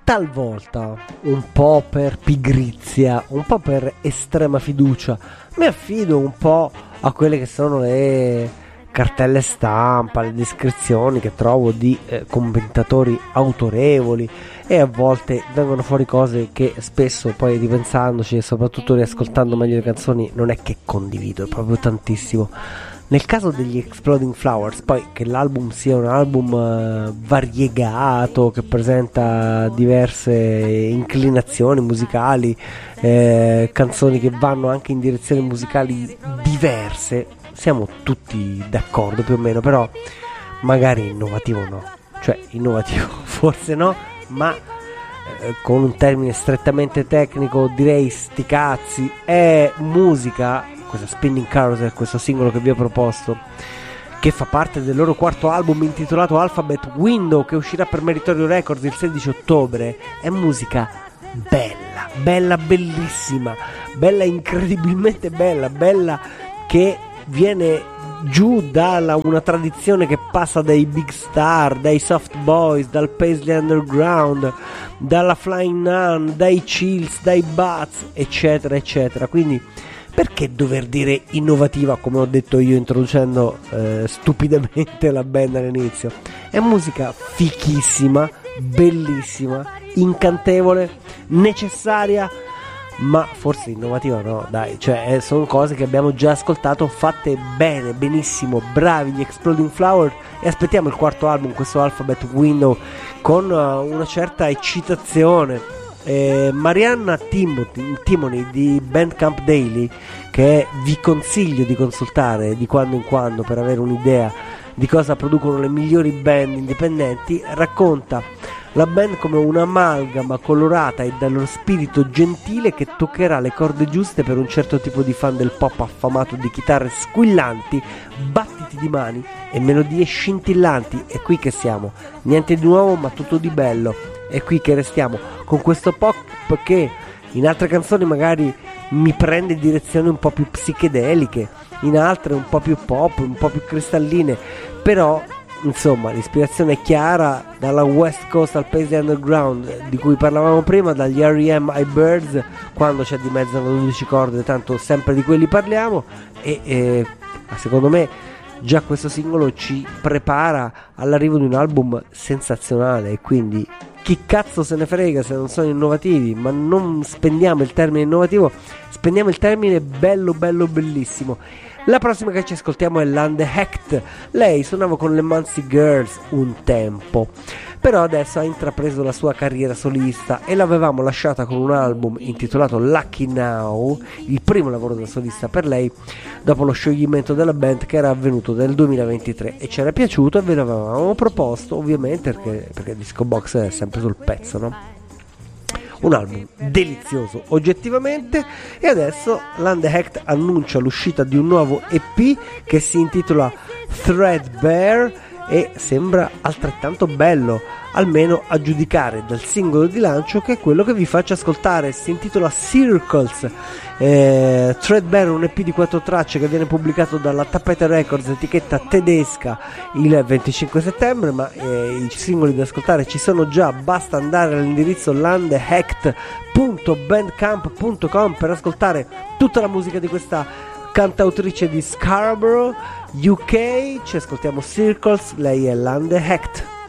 talvolta, un po' per pigrizia, un po' per estrema fiducia, mi affido un po' a quelle che sono le cartelle stampa, le descrizioni che trovo di commentatori autorevoli, e a volte vengono fuori cose che spesso, poi ripensandoci e soprattutto riascoltando meglio le canzoni, non è che condivido proprio tantissimo. Nel caso degli Exploding Flowers, poi che l'album sia un album variegato, che presenta diverse inclinazioni musicali, canzoni che vanno anche in direzioni musicali diverse, siamo tutti d'accordo più o meno, però magari innovativo no, cioè innovativo forse no, ma con un termine strettamente tecnico direi sti cazzi, è musica. Questa Spinning Carousel, questo singolo che vi ho proposto, che fa parte del loro quarto album intitolato Alphabet Window, che uscirà per Meritorio Records il 16 ottobre, è musica bella, bella, bellissima, bella, incredibilmente bella, bella, che viene giù da una tradizione che passa dai Big Star, dai Soft Boys, dal Paisley Underground, dalla Flying Nun, dai Chills, dai Bats, eccetera eccetera. Quindi perché dover dire innovativa, come ho detto io introducendo stupidamente la band all'inizio? È musica fichissima, bellissima, incantevole, necessaria, ma forse innovativa no, dai, cioè sono cose che abbiamo già ascoltato, fatte bene, benissimo, bravi gli Exploding Flower, e aspettiamo il quarto album, questo Alphabet Window, con una certa eccitazione. Marianna Timony di Bandcamp Daily, che vi consiglio di consultare di quando in quando per avere un'idea di cosa producono le migliori band indipendenti, racconta la band come un'amalgama colorata e dallo spirito gentile che toccherà le corde giuste per un certo tipo di fan del pop affamato di chitarre squillanti, battiti di mani e melodie scintillanti. È qui che siamo, niente di nuovo ma tutto di bello. È qui che restiamo con questo pop che in altre canzoni magari mi prende direzioni un po' più psichedeliche, in altre un po' più pop, un po' più cristalline, però insomma l'ispirazione è chiara, dalla West Coast al Paisley Underground di cui parlavamo prima, dagli R.E.M. ai Birds, quando c'è di mezzo 12 corde, tanto sempre di quelli parliamo, e secondo me già questo singolo ci prepara all'arrivo di un album sensazionale. E quindi chi cazzo se ne frega se non sono innovativi, ma non spendiamo il termine innovativo, spendiamo il termine bello, bello, bellissimo. La prossima che ci ascoltiamo è Lande Hecht. Lei suonava con le Muncie Girls un tempo, però adesso ha intrapreso la sua carriera solista e l'avevamo lasciata con un album intitolato Lucky Now, il primo lavoro da solista per lei dopo lo scioglimento della band che era avvenuto nel 2023, e ci era piaciuto e ve l'avevamo proposto ovviamente perché Disco Box è sempre sul pezzo, no? Un album delizioso oggettivamente, e adesso Lande Hecht annuncia l'uscita di un nuovo EP che si intitola Threadbare e sembra altrettanto bello, almeno a giudicare dal singolo di lancio, che è quello che vi faccio ascoltare. Si intitola Circles. Threadbare è un EP di 4 tracce che viene pubblicato dalla Tapete Records, etichetta tedesca, il 25 settembre, ma i singoli da ascoltare ci sono già, basta andare all'indirizzo landehecht.bandcamp.com per ascoltare tutta la musica di questa cantautrice di Scarborough, UK. Ci ascoltiamo Circles, lei è Lande Hecht.